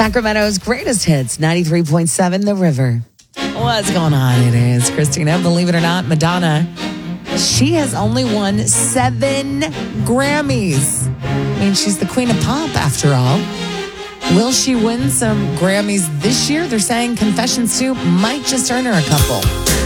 Sacramento's greatest hits, 93.7 The River. What's going on? It is Christina. Believe it or not, Madonna. She has only won 7 Grammys. I mean, she's the queen of pop after all. Will she win some Grammys this year? They're saying Confessions 2 might just earn her a couple.